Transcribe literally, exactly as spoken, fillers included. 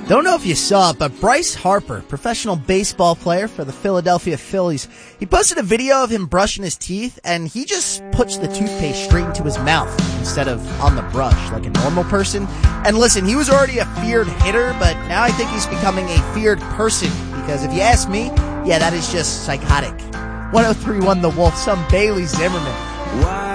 Don't know if you saw it, but Bryce Harper, professional baseball player for the Philadelphia Phillies, he posted a video of him brushing his teeth, and he just puts the toothpaste straight into his mouth instead of on the brush like a normal person. And listen, he was already a feared hitter, but now I think he's becoming a feared person, because if you ask me, yeah, that is just psychotic. one oh three point one The Wolf, some Bailey Zimmerman.